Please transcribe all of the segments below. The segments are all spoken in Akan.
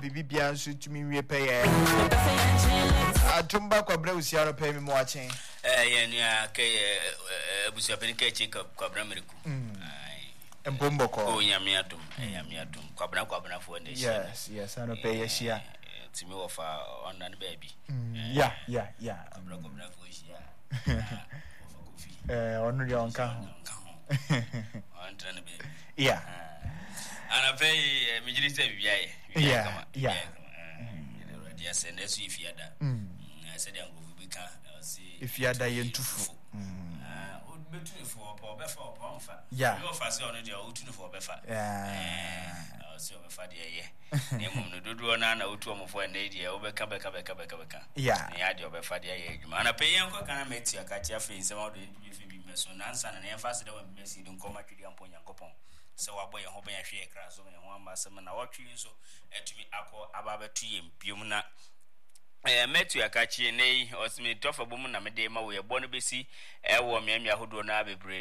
bibia so tumi wie peye atumba kwabra usia no pay me mo achen ye nua ke abusia peni ke chika kwabra meriku Mbomboko. Oh, yamiatum, kwabra for the yes, I know pay a share. To me offer on that baby. Yeah. Kwabra for share. On your account. On turn baby. Yeah. And I pay Mijili say, yeah. Yes, and that's if you had that. I said, I'm going to be if you had a yen too. Yeah. You offer so on your own for Beffa. So Beffa, yeah. Name do none out to him for an idea over Cabaka. Yeah, I had your Beffa, man. I pay Uncle can I make you a catch your face about it if you be Messon and then faster than Messi don't come at you upon your copon. So I boy hoping I share crass on one master and I watch you so to me about 2 Pumuna. Met you a catchy nay, or me tougher woman, and Medema, we are born to see Elwo Miami Hudo na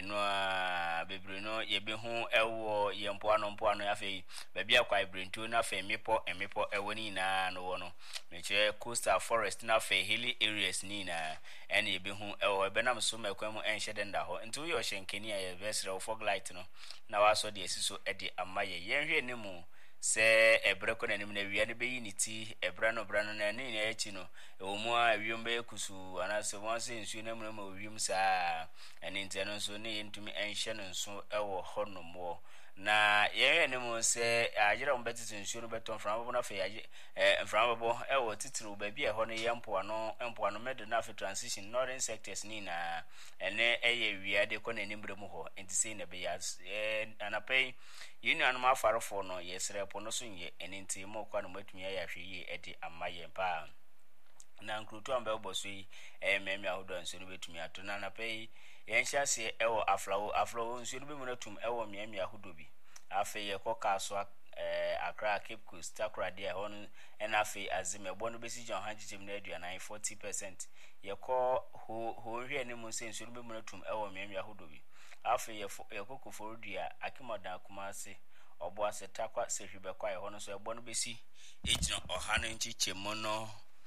Bebrino, ye be home Elwo, Yampuano Puano Afe, Baby quite bring to enough a mepo and mepo Ewanina no one. Nature coastal forest na fe hilly areas Nina, and ye be home Elwo Benam Summa Quemo and Shedendaho, and to your Shankania a vessel of fog light. Now I saw the Siso Eddie Amaya, Yenri Nemo. Se ebreko na nimne wiane be unity ebrano na ni echino omu a wiombe kusu anase wonse nsu na mu wiem saa ene nteno so ne ntumi enhye no nso ewo honomo na ye ne mo se agera mbetiti nsu no beton from na fe age from bo ewo titiri ba bi e ho no yempo ano medo na fe transition northern sectors ni na ene eye wiade ko na nimbre mu ho enti sei na be ya anapei yinu anu afarofo no yesre po no so nye enti mo kwa no matumi ayahwe yi edi amaye pa na nkrutu amba oboso yi ememe ahodo nso no betumi ato na anapei yenhya se ewo aflawo nso no be mu natum ewo miami ahodo bi afi ye koka so Accra Cape Coast Takra dia hon enafe azime bo no besi John Hanchichim na aduana 40% ye ko ho hwe ne mu se nso no be mu natum ewo miami ahodo bi afi ye koko forudua akimodan kumase obo ase takwa sehwibe kwa ye hono so ebo no besi ejino ohano nchichemu no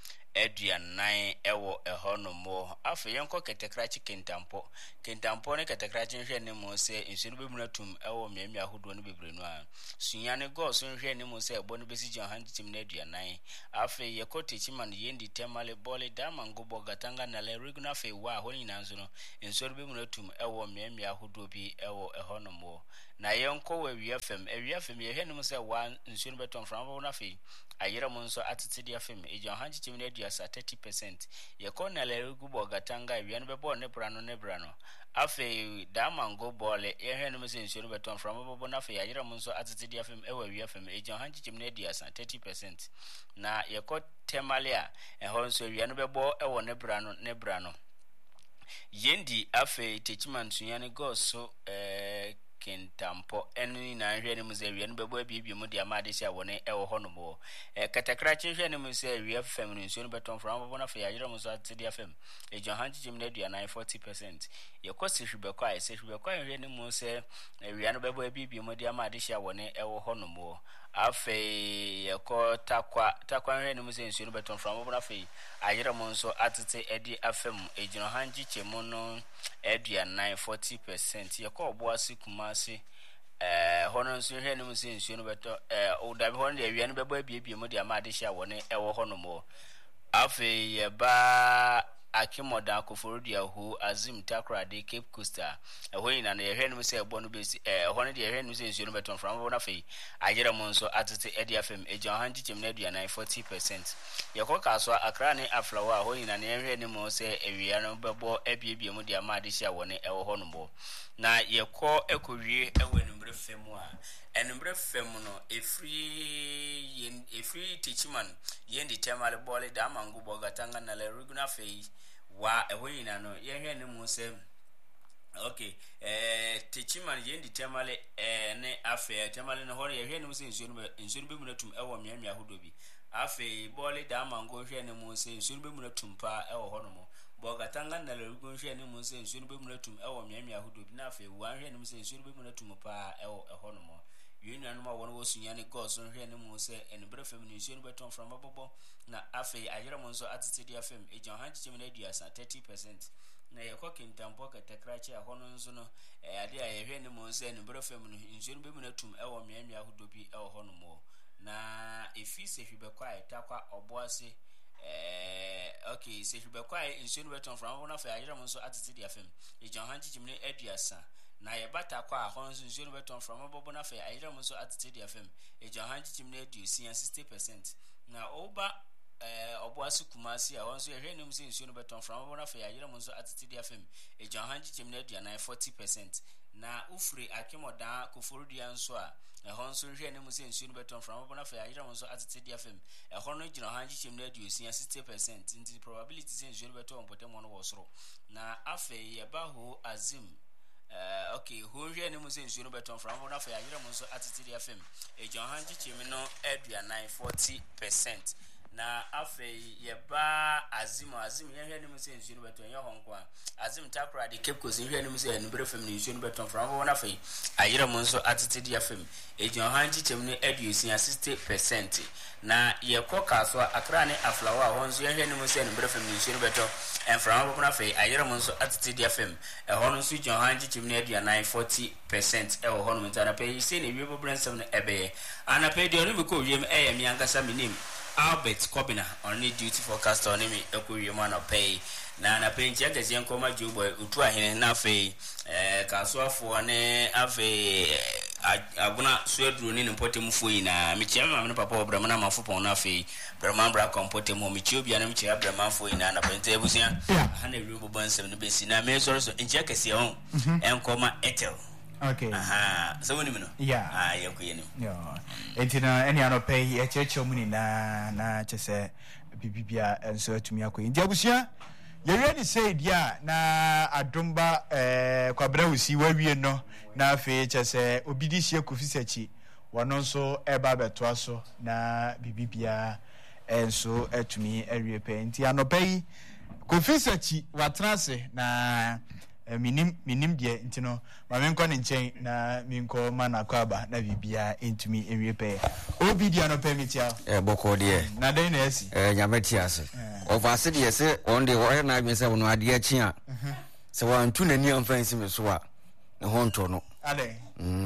aduanan ewo ehono mo afi yenko ketekrachi kentampo ne ketekrachi hwe ne mu se nsuru be munatum ewo miami ahodo no bebrenu a sunyane go so hwe ne mu se ebo no besi John Hanchichim na aduanan afi ye kotechiman yendi temale bole dama ngobo gatanga na le riguna fe wa honi nanzo no nsuru be munatum ewo miami ahodo bi ewo ehono mo na yenko wa wiafem ye hwe ne mu se wa nsuru beton from na fe ayira mu nso atete afem John Hanchichim na aduasa 30% ye konale rugubo gatanga wian bebo ne brano afi dama ngo bole ye hwe no mu se nsuru beton from bobo na fe ayira mu nso atete afem ewa wiafem John Hanchichim na aduasa 30% na ye ko temalia ehon so wian bebo ewo ne brano yendi afi techiman sunyane go so kentampo enu na hwe ne muze wian bebo abibie mu dia ma de sia woni ewo honomo katakrachi hwe ne muze wi afem no nso no beton from bobo na fe yagera mu so atidi afem John Hanchichim na dua 40% ye kosi hwebekwa hwe ne muze wian bebo abibie mu dia ma de sia woni ewo honomo afe ye ko takwa hwe ne muze nso no beton from bobo na fe ayera mu nso atete edi afem John Hanchichim no edua 40% ye ko obo asikumasi hono nso hwe ne mu se nsuo no beto odabe hono de wian bebo abiebie mu de amade hia woni ewo hono mo afi ye ba akimoda koforudia hu azim Takra de Cape Coast hoyina na ye hwe ne mu se ebo no besi hono de ye hwe ne mu se nsuo no beto from bo na fe agera mu nso atete edi afem John Hanchichim na dua 40% ye koka so Accra ne aflawa hoyina na ye hwe ne mu se ewia no bebo abiebie mu de amade hia woni ewo hono mo na ye ko ekowie ewe numbre femu a enumbre femu no efri techiman yendi temale bole da mangu bogatanga na le ruguna fe wa ehoyina no ye hwe ne mu se okay techiman yendi temale ne afe temale no hore ye hwe ne mu se nsuru be mu natum ewo miamia hodobi afe bole da mangu hwe ne mu se nsuru be mu natum pa ewo hono mo bogatanga na le rugun hwe ne mu se nsuru be mu natum ewo miamia hodobi na afe wa hwe ne mu se nsuru be mu natum pa ewo ehono mo Union no one was Sunyani Gos on here no more say and Brefem Nation Beton from Abobo. Na Afe, Ayramonso attitude FM, a John Hanchim Edias at 30%. Na your cooking tampoka tekrachi a hononzono, a idea a renimo say and Brefem in Zunbimunatum, our Miamia who do be our honomo. Na if you say you be quiet, Takwa or Boise. Okay, say you be quiet in Sunbeton from one of the Ayramonso attitude FM, a John Hanchim Edias. Na ye bata kwa honzo nzuru beton from abobona fe ayiramonso attitude FM e jahanchi chimne du 60%. Na oba oboasu kumasi a honzo ye hwenum se nzuru beton from abobona fe ayiramonso attitude FM e jahanchi chimne du 40%. Na ufri akimoda kufurudia nso a honzo hwenum se nzuru beton from abobona fe ayiramonso attitude FM e hono jino hanchi chimne du 60%. Nti probability se nzuru beton potem ono wosoro. Na afe ye baho azim okay, who here no say you beton from one of Ayramonso attitude FM. A John Hanji Chimino Edria 40%. Na afe yeba azim here no say you beton your home kwa. Azim Takra the Cape Coast here no say and Brefem you beton from one of Ayramonso attitude FM. A John Hanji Chimino Edu 60%. Na ye koka so akrane aflawa honzo here no say and Brefem you beton and from one of Ayramonso attitude FM. A honor switch on Hanji Chimney 40% a honor and pay say a river brand 7 ebe. And I paid the only Korean a younger Saminim Albert Cobina only duty for cast on him a Korean man of pay. Nana paying check as young coma Juba Utua in Nafe Casua for an ave Aguna Swedrun in Potemufuina, Micham, Papa Bramana Fupon Nafe, Bramambra Compotemo, Michubia, and Michia Bramafuina, and Pentebusia, 100 ruble burns of the basin. I may also in check as your own and comma etel. Okay. So when you know, yeah, you're queen. Yeah, and any other pay a church money na just a bibia and so to me a queen. Jabusia. You already said yeah na adumba kwabra usi wawie no na afi chese obidisia kofisechi wono so eba beto so na bibibia enso atumi awie pe nti anopai kofisechi watrase na minim de nti no ma menko ne nchen na minko mana kwaba na bibia entumi awie pe obidia no pe mitia boko de na den na asi nyameti ase ovase de se on de wo na adwen se wono ade achi a se wan tu nani amfansi me so a ne ho nto no ade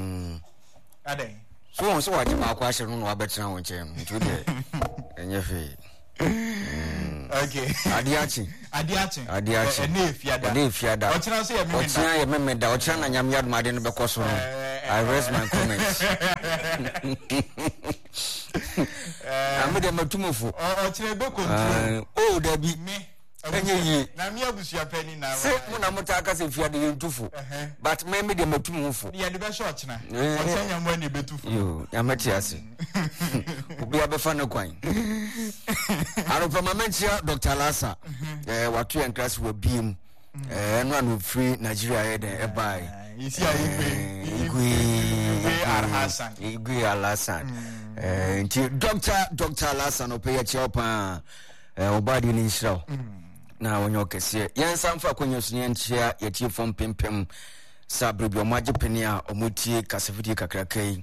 so won so waje ma kwa hye no wa betra won che ntu de enye fe okay ade achi ene fiada ochira so ye memeda ochira na nyam yad ma de no bekoso no I raise my comments. I'm the Matumufu. Oh, there be me. Na mi abusia pani na. Say muna mutaka se fiade yentufu. But maybe the Matumufu. Ya de be short na. Osanya mo ni betufu. Yo, ya mati ase. Obi abefa no kwan. Aro permanentia Dr. Lassa. Watu enkras we biem. No one free Nigeria head e buy. Isi Igwe Alhassan. Dr. Alhassan opeye chopa obadi ni nshiraw. Na wonyo kese. Yen samfa kwenye sunye nchia yeti fom pimpim sa bribi omaje peni a omutie kasafiti kakrakai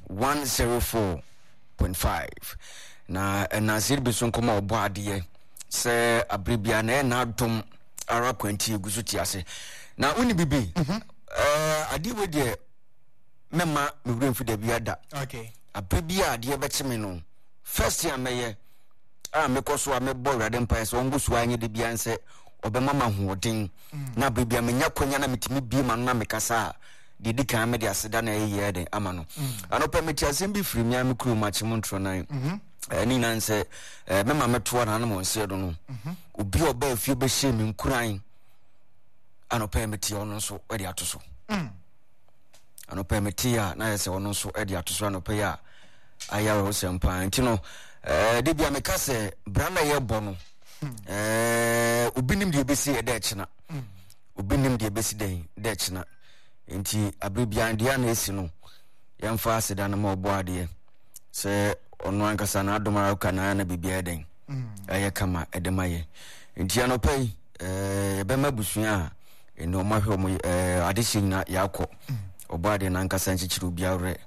104.5. Na nazir bisun koma obade se abribia na adom ara kwanti gusuti ase. Na uni bibi adiwe de mema me mfu da biada okay abibia de betime no first year meye mekoso a mebo rade mpa so ngusu anye de bia nse obemama hoden na bibia menya kwanya na mitimi bi ma na mekasa de dikan me de aseda na ye den ama no anopa meti asem bi firi mia me kru machi montro nan ni nan se mema meto na na mo nse do no obi oba afie be hye me nkuran anopa meti ono so e de atoso anopa metia na yese ono so e de atoso anopa ya aya wo sempa ntino de bia mekase brana ye bono obinim de besi e de china obinim de besi de china enti abribia ndia na esi no yemfa aseda na mo boade se ono ankasa na adomara kana na bibia den aye kama edemaye enti anopa be mabusua eno mahwe mo adehina yakọ obade na ankasa nchichiru biare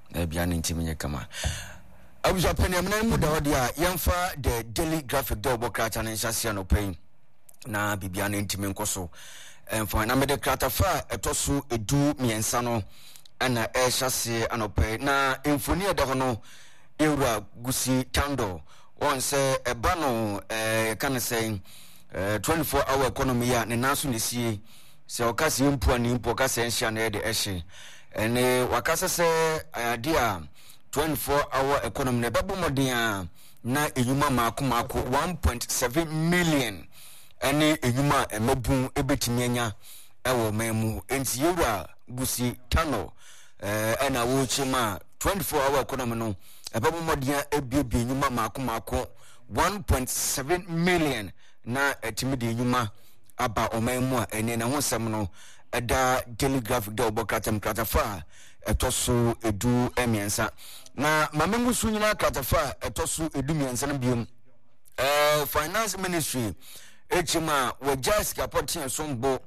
bia ne ntimi nye kama abuja penem na mu da wode a yemfa the daily graphic da obokrata ne nhyase no pay na bibia ne ntimi nkoso for na mede krata fa etoso edu miensa no ana hyase anope na emfoni eda ho no ewura gusi tando on say eba no can say 24-hour economy ya ne naso ne sie se okase mpu ani mpu okase enhia na de ehye ene wakase se idea 24-hour economy ne bebo modern na enyuma maako 1.7 million ene enyuma emabun ebetimi anya ewo memu enti yewura gusi tano ena wo chima 24-hour economy no bebo modern ebie enyuma maako 1.7 million na etimidi enyuma aba omemu a ene na hosem no eda daily graphic da obokatem kratafa etoso edu emiensa na mamemu sunyina kratafa etoso edu miensa no biom finance ministry echima wajas kapotin sombo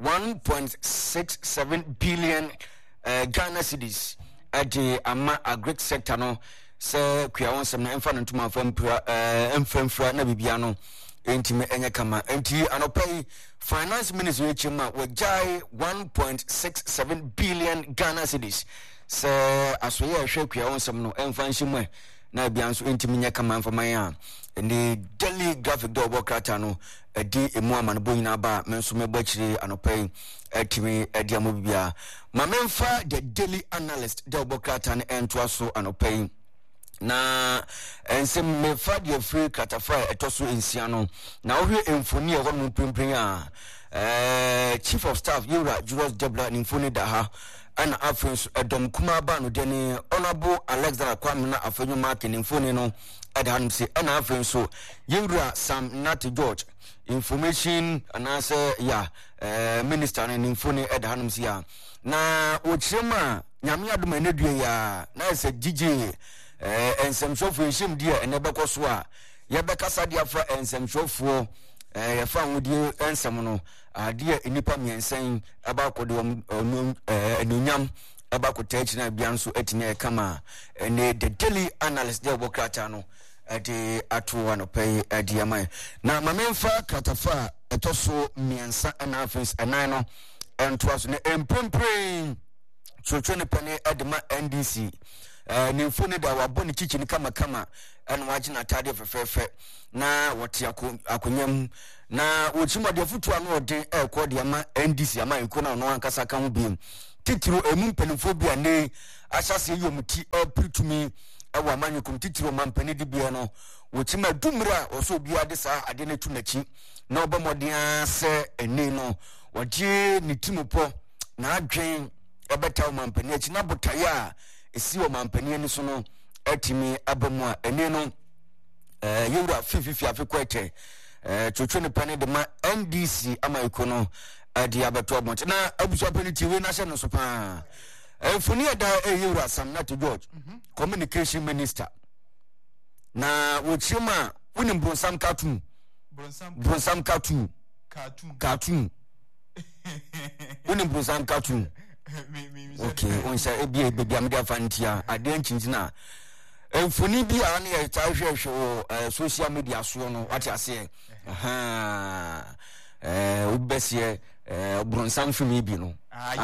1.67 billion Ghana cedis ade ama agric sector no se kwa wonsem na emfa ntuma emfamfra na bibia no entime enye kama enti anopai finance ministry echima wajai 1.67 billion Ghana cedis se asoye ahwe kwa wonsem no emfa nhimwe na bia nso entime nya kama mfaman a ni daily graphic do obokrata no edi emu amane bonyina ba menso mebachiri anopai etime edi amobibia mamemfa the daily analyst do obokrata no entwa so anopai na ensem mefa de free katafa etoso ensiano na ohwe emfoni e hono pimpin a chief of staff Yura Julius Debla ni mfoni da ha ana afenso edom kuma ba no de ni honorable Alexander Kwame na afenyo mark ni mfoni no eda hanum se ana afenso Yura Sam Nat George information anase ya minister ni mfoni eda hanum se ya na ochirema nyame adom enedue ya na se DJ ensemshofo enshim dia enebekọ so a yebekasa dia fra ensemshofo yefa nwudie ensem no dia enipa miensen abakode enunyam abakota china bia nso etinya kama ne the daily analyst dia obokrata no de atu anopai adiamai na mamemfa kratafa etoso miensa na afis enan no entoaso ne empempren chotwene pane adema NDC ni mfoni da waboni chichi ni kama ena wagina tade fefefe na wote akonyam na wochima de futu anu ode ekode ama NDC ama ikona no ankasa ka ho biem titiro emu mpanifobia ne ahyase yomuti pritumi ewa amanyikum titiro mampani de bia no wochima dumra oso obia de sa ade na tu nachi na obamoden se eni no wogye ni timopo na adwen ebetaw mampani achi na botaya esi o mampani ani so no atimi abamu a eni no yura fififi afekwete chochone pane de ma NDC ama ikono adi abeto abonte na abuso pani tiwe na hye no so pa funi da yura Sam Nat George communication minister na wochima wonim Bronsam cartoon wonim Bronsam cartoon okay on say ebia bebia me da fantia ade nchinchina funi bi a na ya hwehwe social media so no what you say ubesie Bronsam fumi bi no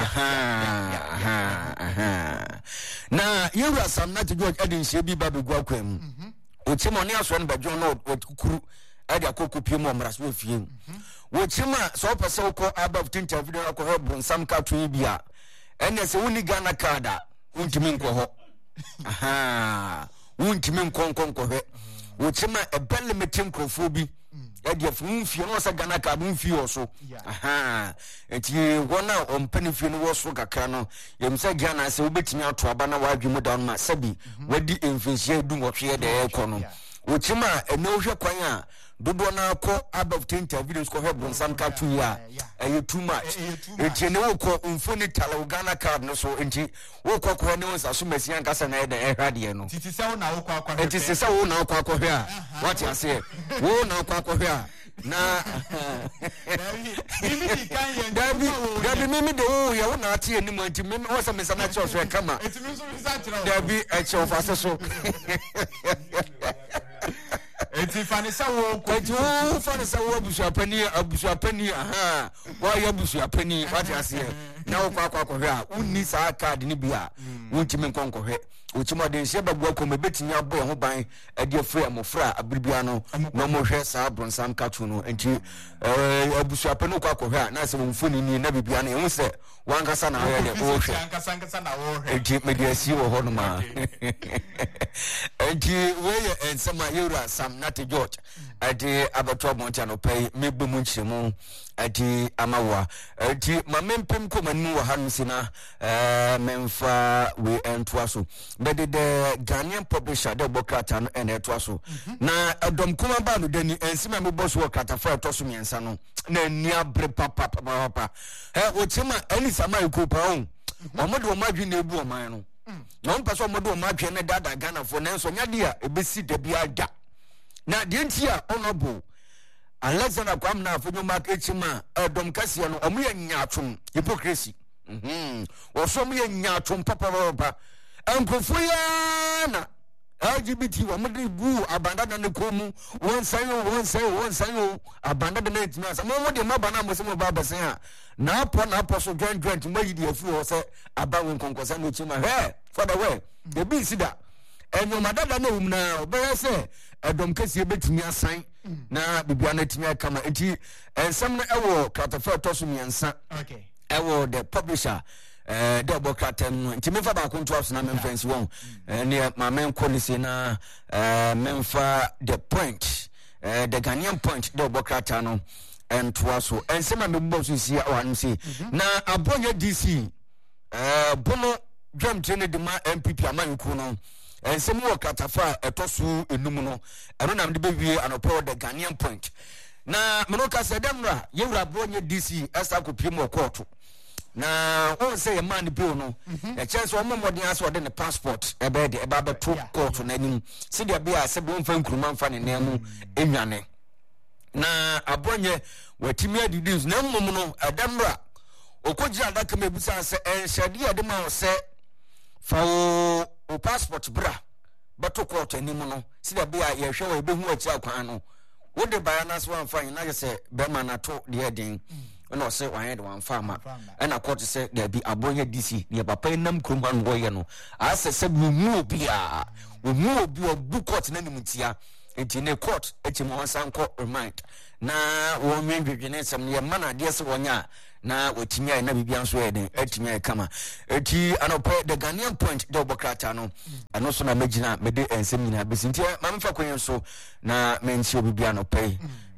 na yura Sam Nat George edin hye bi ba begua kwam ochima ne aso no badwo no kukuru ade akokopie mo mraso afie wochima so pese uko above 10 video akọ Bronsam cartoon bi a ene se woni Ghana kada untimi nko ho untimi nkonkonko hwe wochima ebele metim krofo bi yade afumfie no se Ghana kada mfie oso enti wona ompanifie no woso kakra no yemse Ghana se obetimi ato aba na wadwemu da no ma sabi wadi emfinsie du nwotwe de ekono wochima ene ohwe kwan a dodo na ko above 10 videos ko have Bronsam cartoon ya too much enti ne wo ko mfoni tala Ghana card no so enti wo ko ne won so mesi an kasa na e da ehwade no titi se wo na wo kwa enti se se wo na wo kwa hwe a what you say wo na wo kwa hwe a na mimi de o ya wona ate ani mo anti mimi wasa me sana cho so kama dabi e cho fa so eti fanisa wo ko eti wo fanisa wo abusuapani aha wa ya abusuapani wati ase na wo kwa hwe a unni saa card ni bia wontimi nkonko hwe ochimo de nse babu ko mebetimi abo ho ban ade afre amofra abribia no no mo hwe saa bronsam katu no enti abusuapani kwa hwe a na se mfoni ni na bibia na ehun se wankasa na hwe de wo hwe ankasa na wo hwe enti mediasi wo ho no ma enti we ensema yura sam nati George ati abato montano pay mebu munchemu ati amawa ati mamempem ko manu wa hanusina memfa we entwaso bede the Ghanaian publisher de bokrata no entwaso na adom kuma ba no dani ensima me boss wo krata fa toso miensa no na nia bre papa ochema ani sama ikopa on omode o madwi na ebu o man no na on paso omode o madwi na dada Ghana fo na enso nyade a ebesi da bia da na de ntia honorable Alexander Kwamna afonyo market ma dom kase no omo ya nyaatwom hypocrisy wo mo ya nyaatwom papa enkofo ya na LGBT wa mede bu abanda na ne komu won sayo abanda na etimi asa mo de mabana mo se mo baba sen a na apo so joint mo yidi afu ho se abawo nkonkosa no chima for the way the be sida enyo madada na wum na obeye se edom kase betimi asan na bibia na timi kama enti ensem no ewo kratafa toso miensa okay ewo the publisher de bokratem no enti mefa ba konto aso na memfensi won ne ma men policy na memfa the point the Ghanaian point de bokrata no ento aso ensema mebbo so sia wan si na abonye DC bono drum trene de ma MPP amanku no ensem wo kratafa etoso enum no eno na mde bewie anopo the Ghanaian point na menoka sedemra yewra bonye DC esa kopiem court na on say a man bill no a chance one more than so the passport e be de e ba to court na nim se dia bia se bon fa nkuruma fa ne nemu enwane na abonye watimi adidis na mmom no adamra okoji adaka mebusa se enhade ade ma se fa o passport bra bato court anim no se dia bia ye hwe wa ebehu achi akwan no wo de baya na so amfa na ye se be ma na to de den no say wan de wan farmer and court say there be abonye DC ne papa nam krumban wo ye no asese mu obia obu court na nimutia enti ne court echi mo san ko remind na wo nwenwedwene sem ne mana de se wonya na otinya na bibia nso ye den etinya kama eti anopo the Ghanaian point de obokrata no ano so na magina mede ensem nyina besintia mamfa kwen so na menchi obibia no pay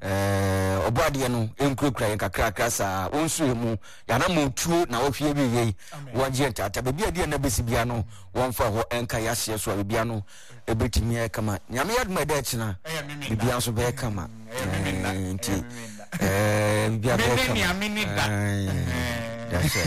obuade no enkrokra yen kakra sa wonsu emu ya na motuo na wohwe bi yei wonje ntata bebia de na besibia no wonfa ho enka yahye so bebia no ebetimi kama nyame yadma de china bebia so be kama nti bebia be kama that's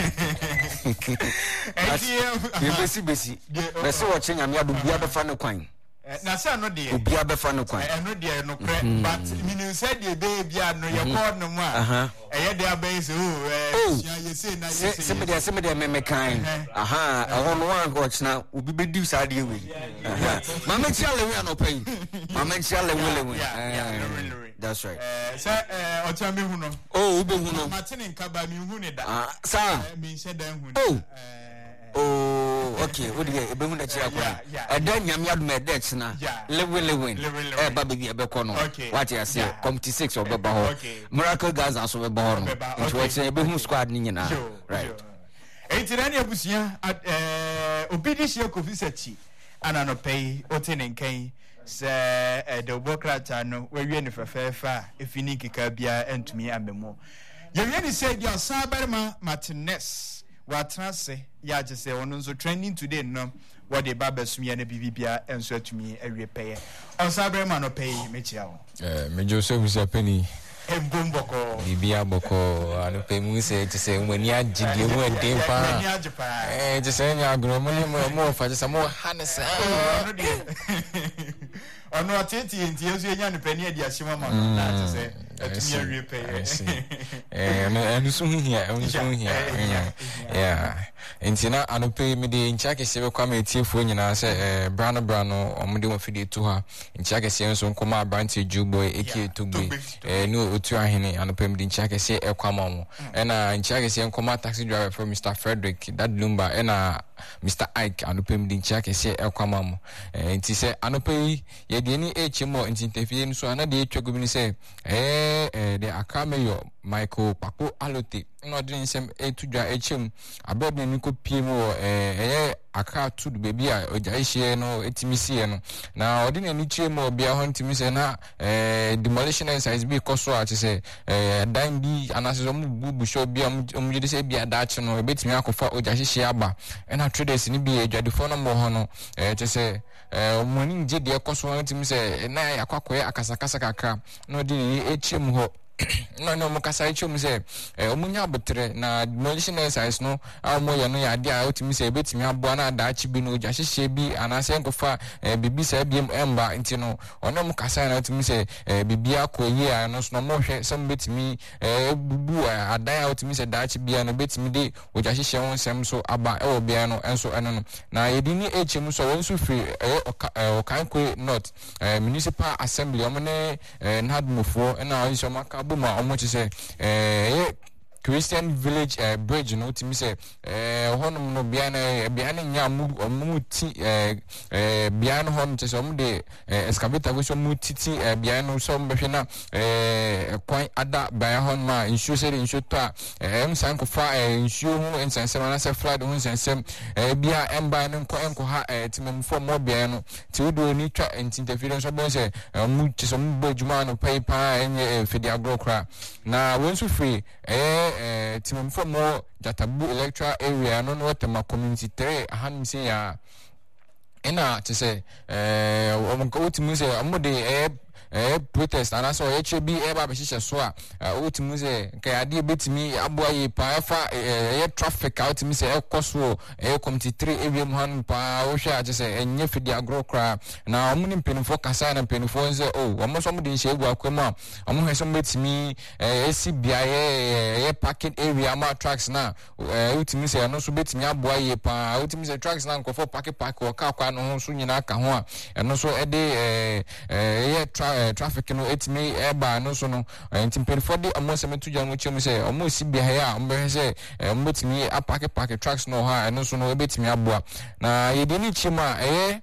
it besi besi wo chenya me adu bia be fa ne kwan na say no de obia be fa no kwan no de no pre but meaning say de be bia no ye call no mu a ye de abai say ye say na ye say se me de me kan ahon wan go china obi be di sa de we mama chia le we anopai mama chia le we that's right say ocha me hu no ube hu no matini nkaba me hu ne da sa me say dan hu okay what dey ebe hu na chia kwa eda nyame adum eda china lewin ba baby ebe ko no what you say committee 6 obeba ho miracle guys aso beba ho no nti what ebe hu squad ni nyina right entirani abusia obidi shie kofi sechi ana no pay otene nkan se the bokrata no we wie ne fefefa efini kika bia entumi amemo ye wie ni say dia sabarma Martinez watrase ya jese ono nso trending today no what the babesum ya na bibia enso atumi awie peye on sabarma no pay mechia wo me Joseph Zapeni embomboko bibia boko ano pe mu se jese mwani agide mu eden pa jese nya agro mo fa jese mo hanesa ono ateti enti enso nya no pani adi ahyema ma na jese and so here yeah intina anope me de nchake se kwa me tiefo nyina se brano omde wo fide to ha nchake se nso nkoma branch juboy eke tugbe no otu ahene anope me de nchake se ekwama mo na nchake se nkoma taxi driver from Mr. Frederick that lumba na Mr. Ike anope me de nchake se ekwama mo nti se anope ye de ni echimo ntintefie nso ana de etwago bi ni se de akameyo Michael Papo Alote no didn't sem etudwa echem abebe ni ko pie mo aka to the baby a ojaihie no etimisi no na odine ni chie mo bia ho ntimi se na demolition exercise bi koso a se dan bi anaso mu bubu show bia mu jide se bia daach no ebetimi akofa ojaihie aba na traders ni bi edwadefo no mo ho no se omoni nje de koso ntimi se na yakwakoye akasakasa kakra no odine echem ho no mukasa ichum se omunya abotre na demolition exercise no amoye no ya dia otimi se betimi aboa na daachi bi no ojahihye bi anase nkofa bibi sa biem emba nti no ono mukasa na otimi se bibi akoyi a no so no mohwe sem betimi bubu adan a otimi se daachi bia no betimi de ojahihye won sem so aba e obia no enso eno no na yedini echem so won so free okankwe north municipal assembly omne nhadmofo na ayiso maka buma omochi se Christian Village bridge no timi se honum no bia na nya mu ti bia no hon che so mu de excavator go so mu titi bia no so mbehwe na kwan ada bia hon ma insure se insure to san ko fa insure hu ensensem na se flood hu ensensem bia emba no enko ha timem fo mo bia no ti wodo ni twa interference so bo se mu che so mu bojuma no paper enye fidi agrokra na wonsu free timem for more Jatabu electoral area no tema community 3 ahanse ya ena to say omonko timu say amode protest and so HB eba be hihye so a otimu se ka ade betimi aboa yi pa fa traffic out mi se ekoso community 3 area mu han pa wo hwe a se enye fidi agrokra na omuni mpenifo kasa na mpenifo nze omo so mo de hye egu akwama omo hwe so betimi esi bia ye parking area ma trucks na otimu se no so betimi aboa yi pa otimu se trucks na nkofo park o ka kwa no so nyina ka ho a eno so ede traffic no etimi eba no so no ntimperfo de amosem tuja no chemu se omo si bia ya ombe se mbetimi apake trucks no ha no so no ebetimi aboa na yedini chima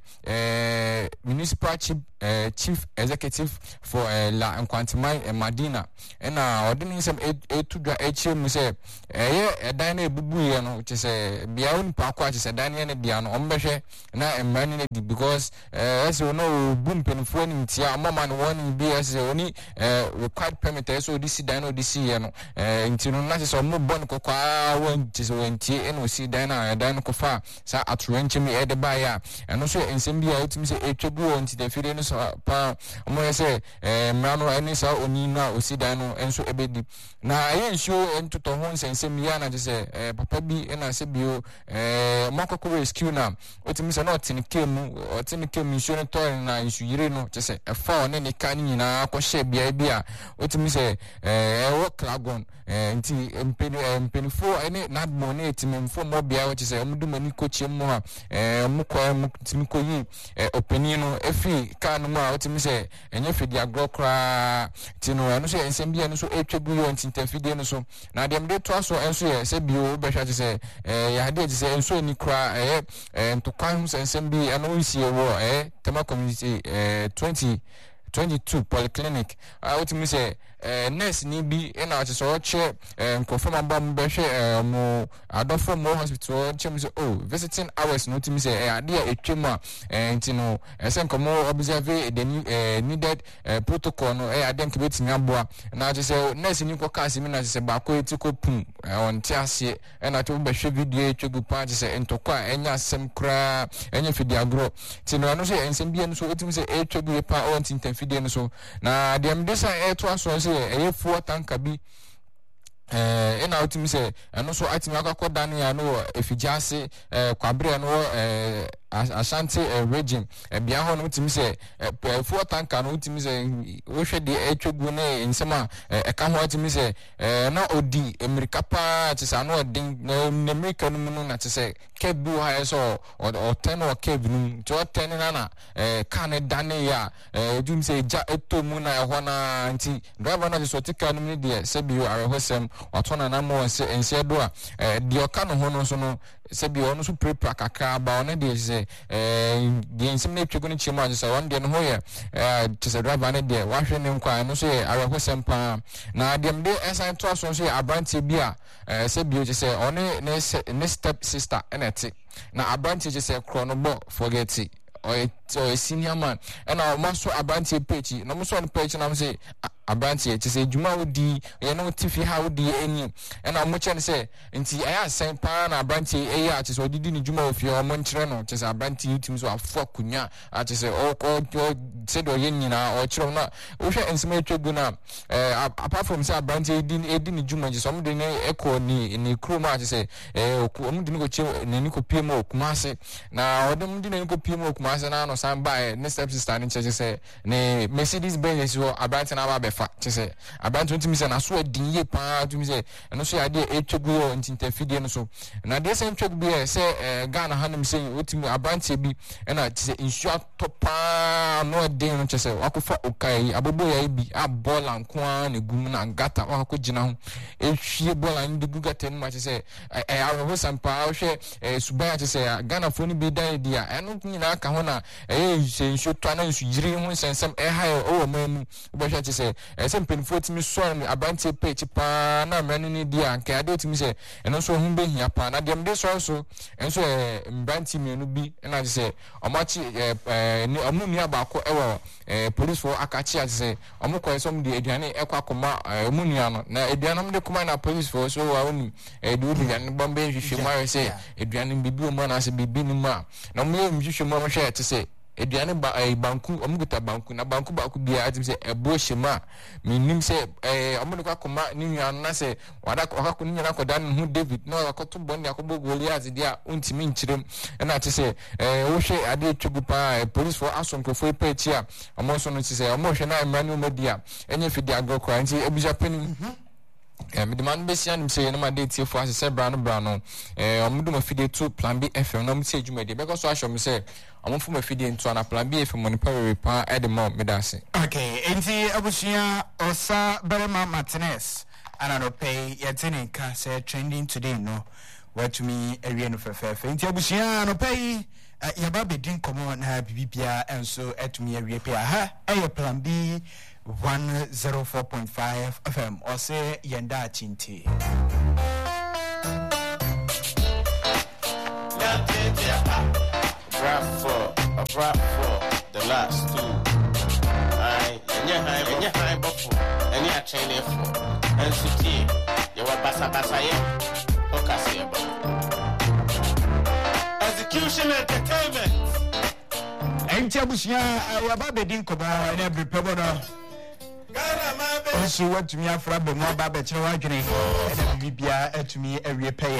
municipal chief executive for La Nkwantimai Madina na odini sem etudwa echemu se edan na ebubu ye no che se bia won pa kwa che se dan ye ne bia no ombehwe na emani ne di because so no boom penfo ni ntia mama no won bi as oni required permit so this dan no this ye no ntino na che so mo bon kokwa won che so ntie eno si dan na dan ko fa sa atrenchemi de ba ya eno so ensem bia otimi se etwebu on ti de fide no so pa mo se mrano ani sa oni na osi dan no enso ebedi na ye nsuo entoto ho nsensem ya na che se papa bi na se bio makoko rescue na otimi se na otini kemu nsuo no to na nsu yire no che se efa one ne ka ni nyina akɔhye bia a otimi se wo klagon nti mpenifo ene nadmo ne etimemfo mo bia wo che se omdumani kochie mo ha mukwa timi koyi openi no efi ka no ma otimi se enye fidi agrokra tino no so ensem bia no so etwebu yo ntintafide no so na dem de to so enso ye se bio behwa che se ya de che se enso ni kra ntokwan hu ensem bi eno isi wo tema community 2022 polyclinic otimi se nurse ni bi na ache so che nkofoma bam behwe mo adofo mo hospital chem se visiting hours no timi se ade a etwem a ntino esen komo observe the needed protocol no ade nke betimi aboa na ache se nurse ni ko kasi mi na ache se ba ko etiko pum on ti ase na to behwe video etwegu pa ache se ntokwa enya asem kra enya fidi agro tino no so ensem bia no so etimi se etwegu pa on tintamfide no so na dem desa eto aso se eyefuo tanka bi ena otimi se eno so atimi akwakoda no ya no efijase kwabre no Ashanti region bia ho no timi se fuel tanker no timi se wo hwe de etwegu ne nsema eka ho timi se na odi America pa tisa no odin na America no mu na tise kebu ha so o ten o kebu no to ten na Canada ne ya dum se ja etomu na ho na nti driver na so tika no ne de se bi arehosem watona na mo se ense do a de oka no ho no so no se bi ono so prepare kakra ba ono de se de nsem na twego no chima je se one de no ho ye tise driver ne de wa hwe ne nkwa no so ye arehosem pa na dem de ensan to so so abrantie bi a se bi o je se one ne step sister eneti na abrantie je se krono bo forget it or senior man and our master abanti page no mo so on page na say abanti to say juma wodi ye no tifi how di eni and am chen say nti aya sen pa na abanti e ya to so didi ni juma ofi o mo nkyere no to say abanti utim so afọ kunya to say o say do ye nyina o kyerɛ na wo hwɛ ensema twegu na apart from say abanti edi ni juma je so mo de ne ekọ ni kroma to say o mo de ni ko che ni ko pie mo kumase na o de mo de ni ko pie mo kumase na no san by ne step sister ni che say ne Mercedes Benz so abanti na ba fa say abanti ntimi say na so adin ye pa ntimi say no so ade etwegu o ntintafidie no so na de say twegu bi say Ghana hanum say otimi abanti bi na say insure topa no den no che say wakofa okai abobo ya bi abola nkoa na gum na ngata wakọ gina ho ehwie bola ndi gugata no ma che say awo sampa hwe subaya che say Ghana fo ni bi dan dia eno nyina ka ho na say insure to na nsu yiri ho sensem ha o mamu bo hwe che say sempenfo timi so abanti page pa na mrani ni dia ka ade timi say eno so hu be hia pa na dem de so enso mbanti mienu bi na che say omachi ni omuni abako ewo police for akachi ati say omukọ esom de aduane ekwa koma omuni ano na aduane de koma na police for so wa oni du de bombe hwehwe ma say aduane bibi o ma na say bibi ni ma na mo hwehwe ma hwe ati say aduane banku omuguta banku na banku ba ku bia atim say ebo hyema minim say omude kwa koma ni nwan na say wada kwa ku nyina ko dan hu David na akoto bonde akobo Goliath dia untimi nkyirem na ati say wo hwe ade twegu pa police for asonkofo pa echi a omo so no ti say omo hwe na emra ni omadia enye fidi agokwa nti ebuja pani me demand be sian say na ma date for as say brano omudu ma fide to plan B FM na mo say djuma de because so asho me say omo fu ma fide into na plan B FM money power pa e de mo me da say okay enti abusia Osa Berema Martinez ana no pay yetini ka say trending today no what to me area no fefe enti abusia no pay yaba be din komo na bibia enso etumi area pay ha e plan B 104.5 FM or say yenda chinti rap for the last two any high buffalo any a chain for and city you were basa ye focus here execution entertainment entiabusia yaba be din komo na every pebono so what me afra be mo ba be kire wadwene e bibia atumi awie pay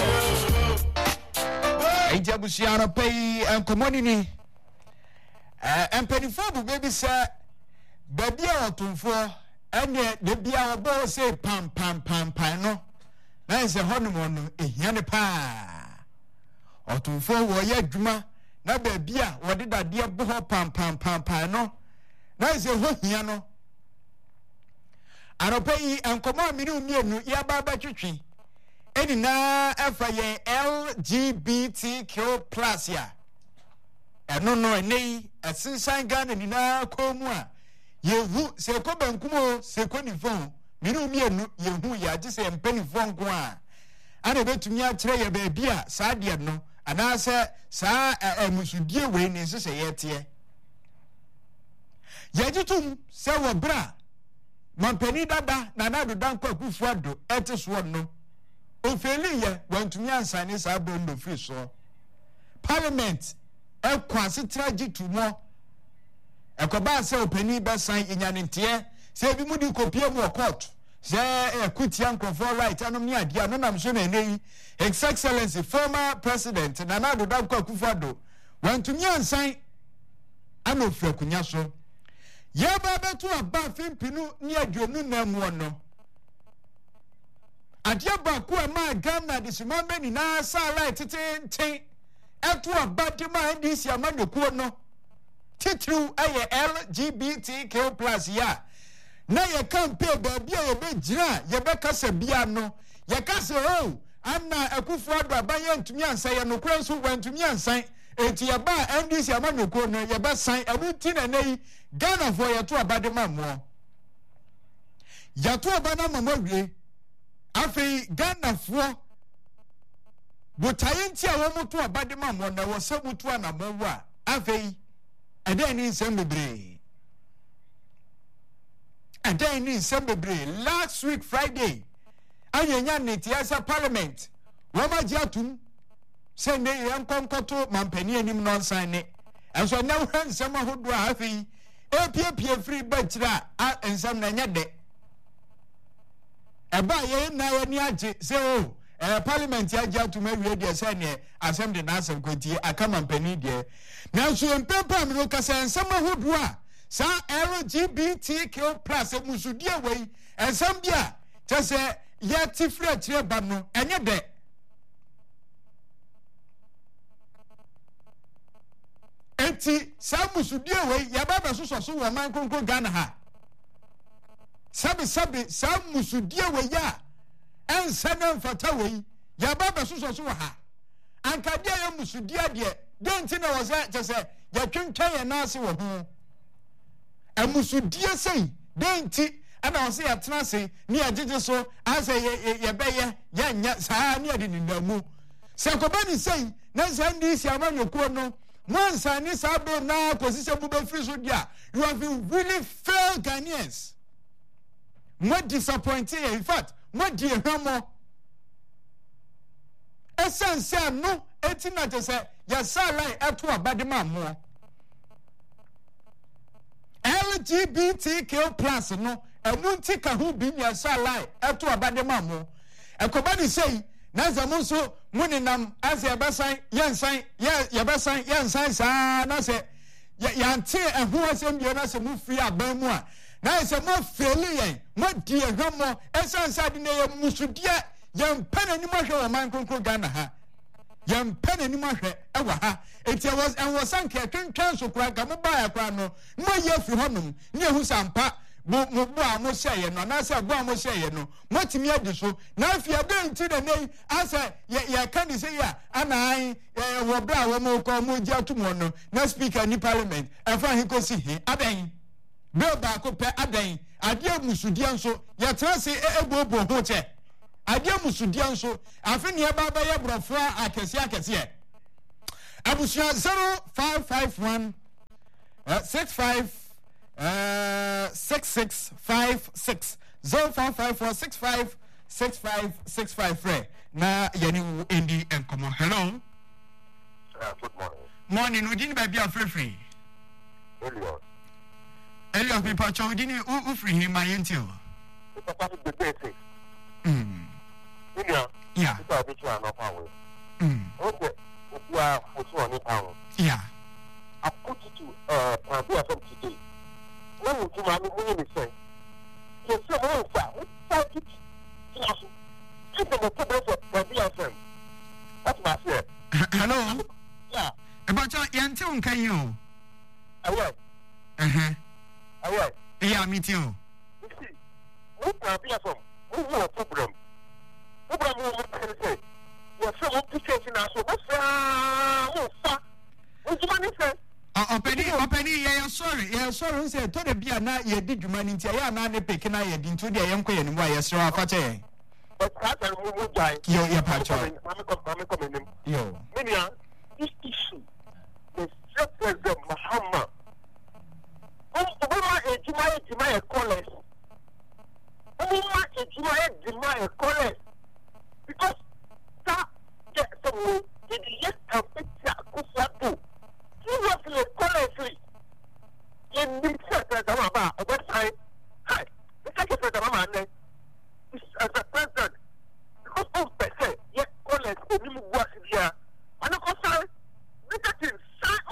entiabusia no pay enkomoni ni empanifo bu baby say baby a otumfo ene de bia obo say pam no na se hono no ehia ne pa otumfo wo ya adwuma na baby a wode dade bo ho pam no na se ho hia no anopai enkomo aminu mienu ya baba twetwe eni na afa ye LGBTQ+ ya eno no nei asinsan Ghana ni na komu a yehu se ko bankumo se ko nifon minu mienu yehu ya je se mpanifon nko a ana betumi a kire ye ba bia saa de no ana se saa musudie we ni se yete ye jitum se wo bra mampani dada na nadu danko akufuado eteso no ofeli ye wantumi ansane saa bondo free so parliament ekwase tragic mo ekoba se opani besan inyanentie se bi mudi kopie mu court se ekutia nkrofo right anom ni ade no nam so na nei His Excellency former president na nadu danko akufuado wantumi ansan ana ofura kunya so ye ba beto aba fimpinu ni adwonu na mu no adia ba ko ma Ghana de simambe ni na sa right teten eto aba de ma ndisi amadoko no titru aye LGBTQ+ ya na ye campaign ba bia ye be gira ye be kasa bia no ye kasa o ana akufo ado abaye ntumi ansan ye no kura so wantumi ansan enti ye ba NDC amanoko no ye be san abuti na nei Ghana for ye to abade mammo ya to abana mamwe afi Ghana for botaye nti a wo moto abade mammo na wo se mutu anamwo a afi ade ni nsem bebre ade ni nsem bebre last week Friday anyanya netiasa parliament wama jiatum se ne yankonkoto mampani anim no nsan ne enso na wo nsem ahodo a afi epiepie free batira a nsem na nya de eba ye na ye ni age se o parliament ya jiatum awie de se ne asem de na asem kwenti aka mampani de na so empepa mi no kasa nsem ahodo a sa LGBTQ+ musudie wei ensam bia tese ya tifre tire ba no enye de enti sa musudie wei ya baba so wo man konko Ghana ha sabi sa musudie wei ya ensana mfata wei ya baba so wo ha anka dia ya musudie de denti na wo se tese ya twentwa ya na ase wo ho amusudie sei denti ana ose ya tena sei ni agege so ase ye beye ya nya saa ni ade ninamu se kobani sei na zandi si amanyoko no monsa ni sabo na kosise mu be free so dia you have been really failed Ghanaians mo disappointed in fact mo di ehamo essence no etina te se ya salai eto abade mammo LGBTQ+ no emunti ka hu bi nya salai eto abade mammo ekobani sei na zamu so muninam ase yabasan yansan yabasan yansan sa na se yante ehu asem bi na se mu free aban mu a na se mo feli yen mo di ehamo esansa de ne ye musudie yen panani mo hwe o man konko Ghana ha yen panani mo hwe e wa ha it was sanke twentwan so kura ga mo ba ya kwa no mo ye fi honum ne ehu sampa mo bo a mo hye no na se bo a mo hye no mo timi adi so na afi abenti na nei asa ya kan say ya anan wo bra wo mo ko mo ji atumo no na speaker ni parliament afa hin ko si hin adan be ba ko pe adan ade musudia nso ya trase ebobo ho che ade musudia nso afi ne ba ba ye brofo akese abusia 0551 65 6656 0554656565 free na yani endi enkomo hello good morning udini ba bia free Elios people cho udini u free him my until papa the basic yeah papa be try no power okay owa oso ni power yeah I put it to Pambia from today. When you do my money, say, you're so old, sir. What's it? Keep the table for Pambia from. That's my fear. Hello? Yeah. About your Yanton, can you? I will. I will. Yeah, me too. You see, what Pambia from? What's your problem? Problem will say, you're so old, pictures in our show. What's that? Openi yeah sorry say to the bia na ye di dwuma ni ntia ya na ne peke na ye di ntu de ye nko ye ni wa ye sro afa che but that will die yo pa cho mama come in yo minia this issue the president Muhammad Obama ejima e college Obama ejima e college because that so the yes campaign akusato seriously college in the sector about a website hi the secretary of Mama as a president because of person yet college only work here and of course negative sign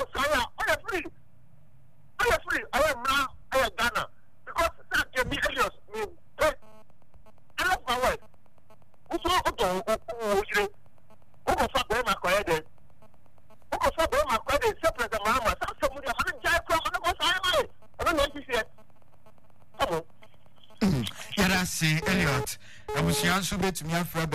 yɛda se Elliot abusua nso betumi afra